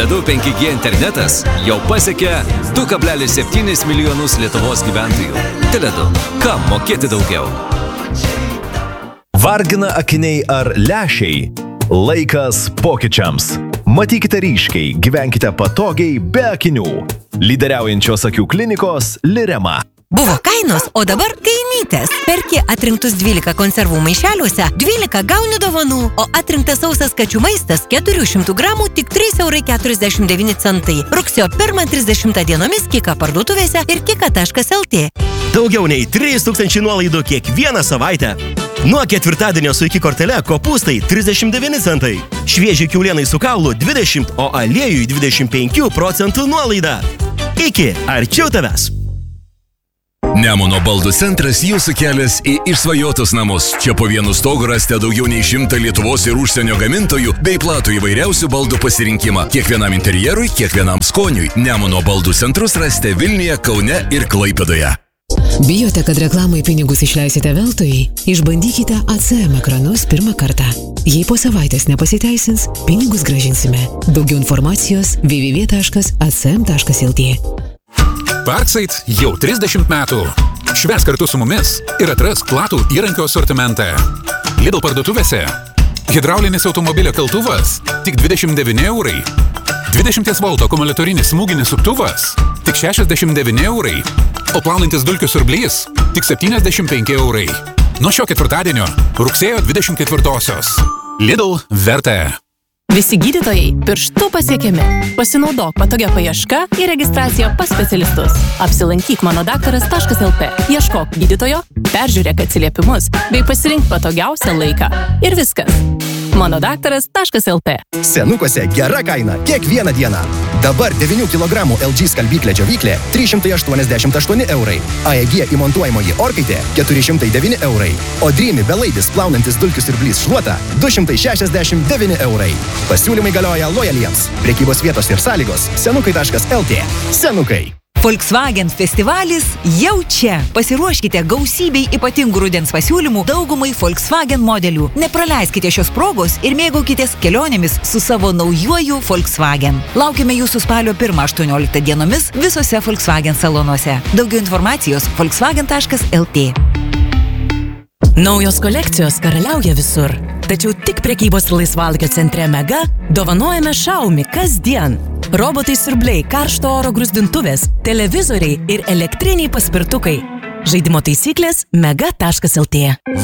Tele2 5G internetas jau pasiekė 2,7 milijonus Lietuvos gyventojų. Tele2. Kam mokėti daugiau? Vargina akiniai ar lęšiai? Laikas pokyčiams. Matykite ryškiai, gyvenkite patogiai be akinių. Lyderiaujančios akių klinikos Lirema. Buvo kainos, o dabar kainytės. Perki atrinktus 12 konservų maišeliuose, 12 gauni dovanų, o atrinktas sausas kačių maistas 400 gramų tik 3,49 €. Rugsėjo 1-30 dienomis Kika parduotuvėse ir kika.lt. Daugiau nei 3000 nuolaidų kiekvieną savaitę. Nuo ketvirtadienio su iki kortele kopūstai 39 centai. Švieži kiaulienai su kaulu 20, o aliejui 25% nuolaida. Iki arčiau tavęs. Nemuno baldų centras jūsų kelias į išsvajotus namus. Čia po vienu stogu rasite daugiau nei 100 Lietuvos ir užsienio gamintojų bei platų įvairiausių baldų pasirinkimą. Kiekvienam interjerui, kiekvienam skoniui. Nemuno baldų centrus rasite Vilniuje, Kaune ir Klaipėdoje. Bijote, kad reklamai pinigus išleisite veltui? Išbandykite ACM ekranus pirmą kartą. Jei po savaitės nepasiteisins, pinigus grąžinsime. Daugiau informacijos www.acm.lt. Parkside jau 30 metų. Švęsk kartu su mumis ir atrask platų įrankio asortimentą. Lidl parduotuvėse. Hidraulinis automobilio keltuvas tik 29 €. 20 V akumuliatorinis smūginis suktuvas tik 69 €. O plaunantis dulkių siurblys tik 75 €. Nuo šio ketvirtadienio, rugsėjo 24-osios. Lidl verta. Visi gydytojai pirštu pasiekiami. Pasinaudok patogia paieška ir registracija pas specialistus. Apsilankyk manodaktaras.lt. Ieškok gydytojo, peržiūrėk atsiliepimus bei pasirink patogiausią laiką. Ir viskas. manodaktaras.lt. Senukuose gera kaina kiekvieną dieną. Dabar 9 kg LG skalbyklė džiovyklė 388 €. AEG įmontuojamoji orkaitė 409 €. O Dreamy belaidis plaunantis dulkių siurblys šluota 269 €. Pasiūlymai galioja lojaliems. Prekybos vietos ir sąlygos senukai.lt. Senukai. Volkswagen festivalis jau čia. Pasiruoškite gausybei ypatingų rudens pasiūlymų daugumai Volkswagen modelių. Nepraleiskite šios progos ir mėgaukitės kelionėmis su savo naujuoju Volkswagen. Laukime jūsų spalio 1-18 dienomis visose Volkswagen salonuose. Daugiau informacijos volkswagen.lt. Naujos kolekcijos karaliauja visur. Tačiau tik prekybos ir laisvalaikio centre Mega dovanojame Xiaomi kasdien. Robotai siurbliai, karšto oro grūzdintuvės, televizoriai ir elektriniai paspirtukai. Žaidimo taisyklės mega.lt.